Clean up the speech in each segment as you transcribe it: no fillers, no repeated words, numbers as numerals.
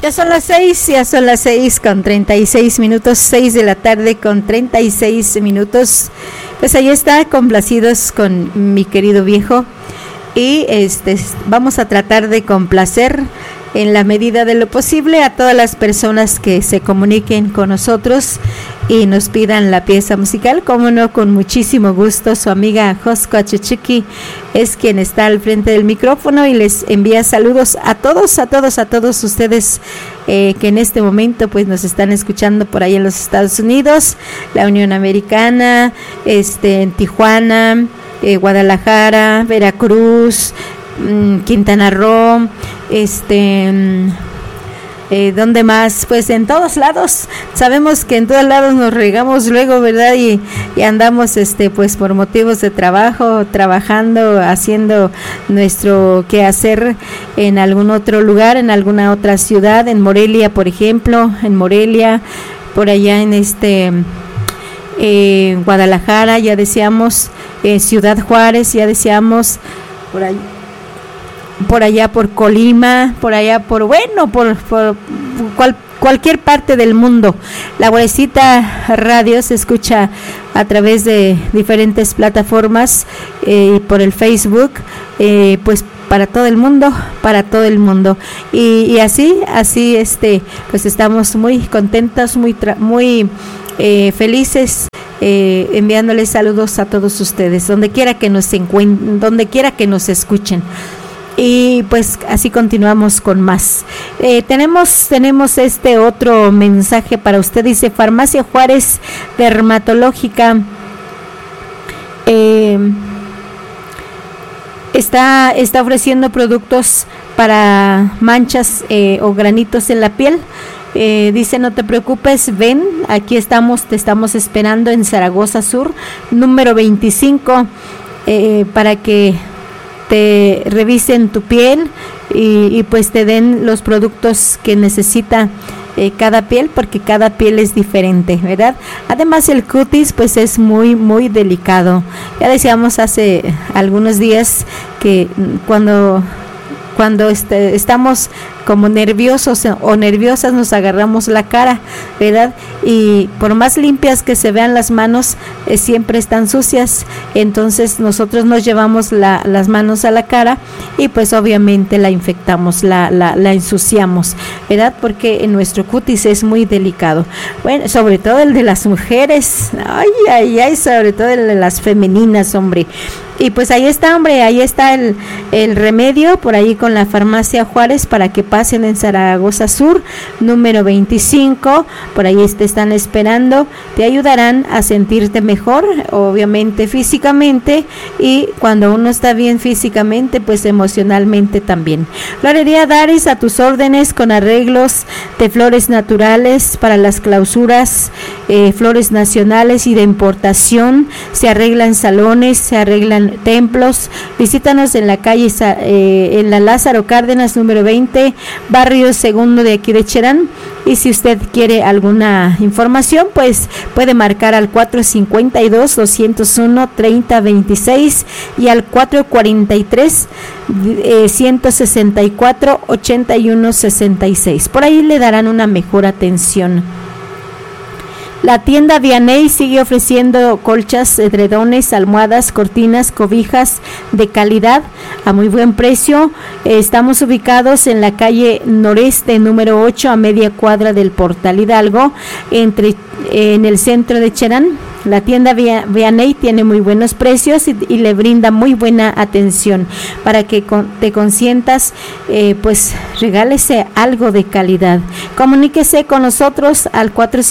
Ya son las 6 con 36 minutos, 6 de la tarde con 36 minutos. Pues ahí está, complacidos con mi querido viejo. Y vamos a tratar de complacer en la medida de lo posible a todas las personas que se comuniquen con nosotros y nos pidan la pieza musical. Como no, con muchísimo gusto. Su amiga Josco Achichiqui es quien está al frente del micrófono y les envía saludos a todos ustedes que en este momento pues nos están escuchando por ahí en los Estados Unidos, la Unión Americana, en Tijuana, Guadalajara, Veracruz, Quintana Roo, ¿dónde más? Pues en todos lados. Sabemos que en todos lados nos regamos luego, ¿verdad? Y andamos pues por motivos de trabajo, trabajando, haciendo nuestro quehacer en algún otro lugar, en alguna otra ciudad, en Morelia, por ejemplo, por allá en Guadalajara, ya decíamos, Ciudad Juárez, ya decíamos, por allá por Colima, por allá por cualquier parte del mundo. La Guarecita Radio se escucha a través de diferentes plataformas y por el Facebook, pues para todo el mundo, y así pues estamos muy contentos, muy felices, enviándoles saludos a todos ustedes, donde quiera que nos escuchen. Y pues así continuamos con más. Tenemos otro mensaje para usted. Dice: Farmacia Juárez Dermatológica está ofreciendo productos para manchas o granitos en la piel. Dice: no te preocupes, ven, aquí te estamos esperando en Zaragoza Sur, número 25, para que te revisen tu piel y pues te den los productos que necesita cada piel, porque cada piel es diferente, ¿verdad? Además el cutis pues es muy muy delicado. Ya decíamos hace algunos días que cuando estamos como nerviosos o nerviosas nos agarramos la cara, ¿verdad? Y por más limpias que se vean las manos, siempre están sucias. Entonces nosotros nos llevamos las manos a la cara y pues obviamente la infectamos, la ensuciamos, ¿verdad? Porque en nuestro cutis es muy delicado. Bueno, sobre todo el de las mujeres, ay, sobre todo el de las femeninas, hombre. Y pues ahí está, hombre, ahí está el remedio, por ahí con la Farmacia Juárez, para que pasen en Zaragoza Sur, número 25, por ahí te están esperando, te ayudarán a sentirte mejor, obviamente físicamente, y cuando uno está bien físicamente, pues emocionalmente también. Florería Daris, a tus órdenes, con arreglos de flores naturales para las clausuras, flores nacionales y de importación, se arreglan salones, se arreglan templos. Visítanos en la calle en la Lázaro Cárdenas número 20, barrio Segundo de aquí de Cherán. Y si usted quiere alguna información, pues puede marcar al 452-201-3026 y al 443-164-8166. Por ahí le darán una mejor atención. La tienda Vianey sigue ofreciendo colchas, edredones, almohadas, cortinas, cobijas de calidad a muy buen precio. Estamos ubicados en la calle Noreste número 8, a media cuadra del Portal Hidalgo, en el centro de Cherán. La tienda Vianey tiene muy buenos precios y le brinda muy buena atención para que te consientas, pues regálese algo de calidad. Comuníquese con nosotros al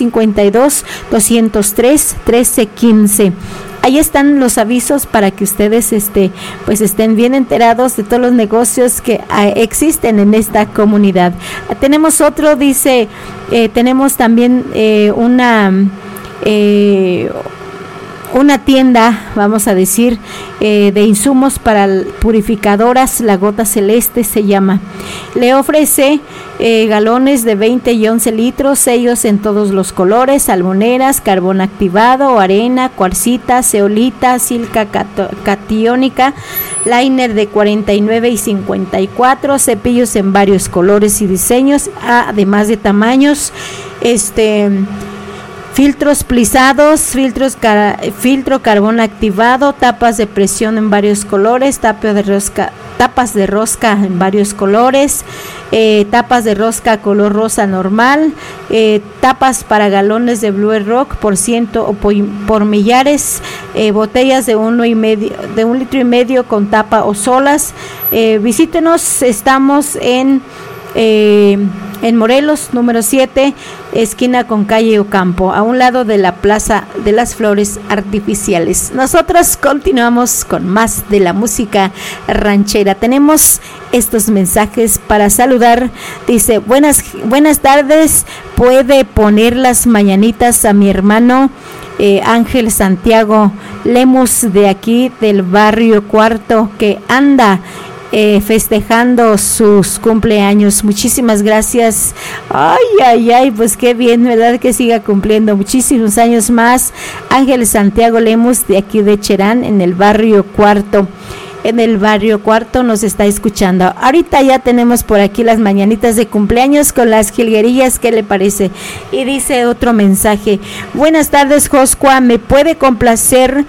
452-203-1315. Ahí están los avisos para que ustedes pues estén bien enterados de todos los negocios que existen en esta comunidad. Tenemos otro, dice, tenemos también una tienda, vamos a decir, de insumos para purificadoras, La Gota Celeste se llama. Le ofrece galones de 20 y 11 litros, sellos en todos los colores, salmoneras, carbón activado, arena, cuarcita, zeolita, silica catiónica, liner de 49 y 54, cepillos en varios colores y diseños, además de tamaños, filtros plisados, filtro carbón activado, tapas de presión en varios colores, tapas de rosca en varios colores, tapas de rosca color rosa normal, tapas para galones de Blue Rock por ciento o por millares, botellas de 1,5 litro con tapa o solas. Visítenos, estamos en Morelos, número 7, esquina con calle Ocampo, a un lado de la Plaza de las Flores Artificiales. Nosotros continuamos con más de la música ranchera. Tenemos estos mensajes para saludar. Dice, buenas tardes, puede poner las mañanitas a mi hermano Ángel Santiago Lemus, de aquí del barrio Cuarto, que anda festejando sus cumpleaños. Muchísimas gracias. Ay, pues qué bien, ¿verdad? Que siga cumpliendo muchísimos años más. Ángel Santiago Lemus, de aquí de Cherán, en el barrio Cuarto. En el barrio Cuarto nos está escuchando. Ahorita ya tenemos por aquí las mañanitas de cumpleaños con las jilguerillas. ¿Qué le parece? Y dice otro mensaje: buenas tardes, Joscua, ¿me puede complacer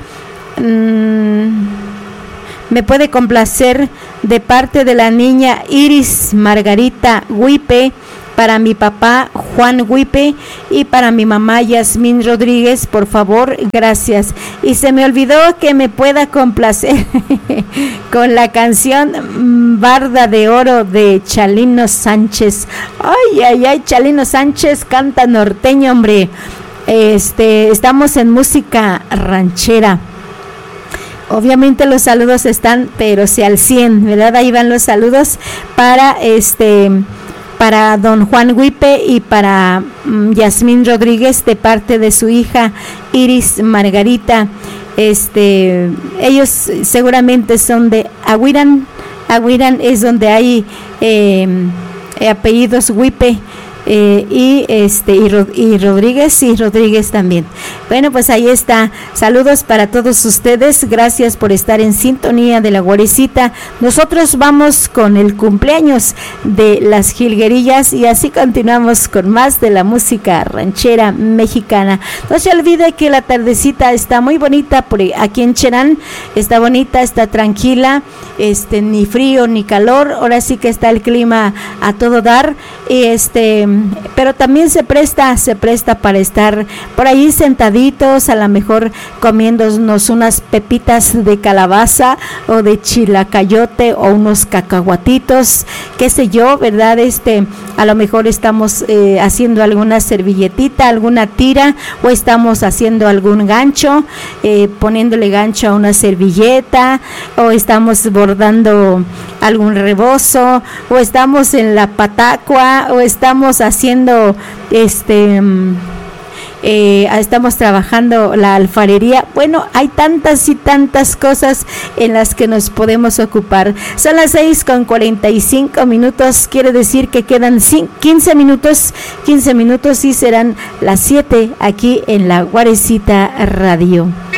de parte de la niña Iris Margarita Huipe, para mi papá Juan Huipe y para mi mamá Yasmín Rodríguez, por favor? Gracias. Y se me olvidó que me pueda complacer con la canción Barda de Oro de Chalino Sánchez. Ay, Chalino Sánchez canta norteño, hombre. Estamos en música ranchera. Obviamente los saludos están, pero si al 100, ¿verdad? Ahí van los saludos para don Juan Huipe y para Yasmín Rodríguez, de parte de su hija Iris Margarita. Ellos seguramente son de Aguirán. Aguirán es donde hay apellidos Huipe. Y Rodríguez también. Bueno, pues ahí está. Saludos para todos ustedes. Gracias por estar en sintonía de La Guarecita. Nosotros vamos con el cumpleaños de las jilguerillas y así continuamos con más de la música ranchera mexicana. No se olvide que la tardecita está muy bonita por aquí en Cherán. Está bonita, está tranquila, ni frío ni calor. Ahora sí que está el clima a todo dar. Y pero también se presta para estar por ahí sentaditos, a lo mejor comiéndonos unas pepitas de calabaza o de chilacayote o unos cacahuatitos, qué sé yo, ¿verdad? A lo mejor estamos haciendo alguna servilletita, alguna tira, o estamos haciendo algún gancho, poniéndole gancho a una servilleta, o estamos bordando algún rebozo, o estamos en la patacua, o estamos haciendo estamos trabajando la alfarería. Bueno, hay tantas y tantas cosas en las que nos podemos ocupar. Son las 6:45, quiere decir que quedan 15 minutos y serán las 7 aquí en La Guarecita Radio.